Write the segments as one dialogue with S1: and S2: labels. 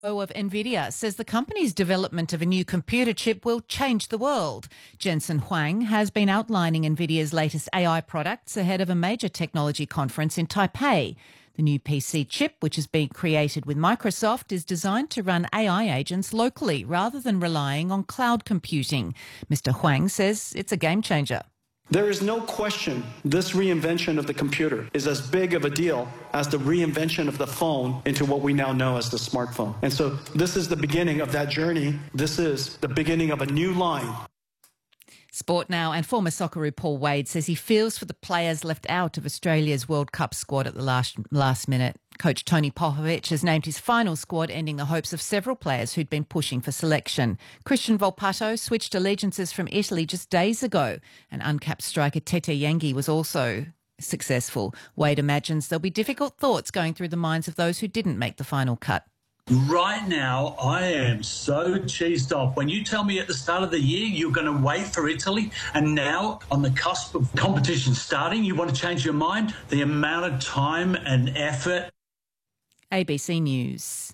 S1: CEO of NVIDIA says the company's development of a new computer chip will change the world. Jensen Huang has been outlining NVIDIA's latest AI products ahead of a major technology conference in Taipei. The new PC chip, which is being created with Microsoft, is designed to run AI agents locally rather than relying on cloud computing. Mr. Huang says it's a game changer.
S2: There is no question this reinvention of the computer is as big of a deal as the reinvention of the phone into what we now know as the smartphone. And so this is the beginning of that journey. This is the beginning of a new line.
S1: Sport now, and former Socceroo Paul Wade says he feels for the players left out of Australia's World Cup squad at the last minute. Coach Tony Popovic has named his final squad, ending the hopes of several players who'd been pushing for selection. Christian Volpato switched allegiances from Italy just days ago, and uncapped striker Tete Yangi was also successful. Wade imagines there'll be difficult thoughts going through the minds of those who didn't make the final cut.
S3: Right now, I am so cheesed off. When you tell me at the start of the year you're going to wait for Italy, and now on the cusp of competition starting, you want to change your mind? The amount of time and effort.
S1: ABC News.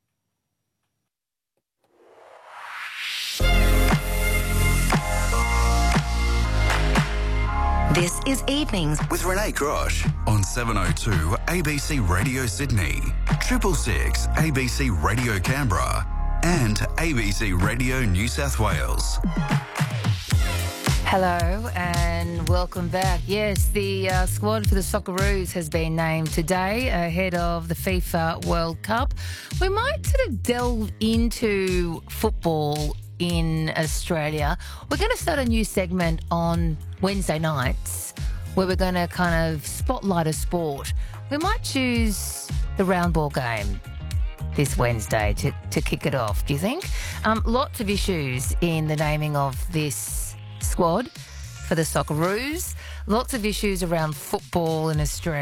S4: This is Evenings
S5: with Renee Grosh on 702 ABC Radio Sydney, 666 ABC Radio Canberra and ABC Radio New South Wales.
S6: Hello and welcome back. Yes, the squad for the Socceroos has been named today ahead of the FIFA World Cup. We might sort of delve into football in Australia. We're going to start a new segment on Wednesday nights where we're going to kind of spotlight a sport. We might choose the round ball game this Wednesday to kick it off, do you think? Lots of issues in the naming of this squad for the Socceroos. Lots of issues around football in Australia.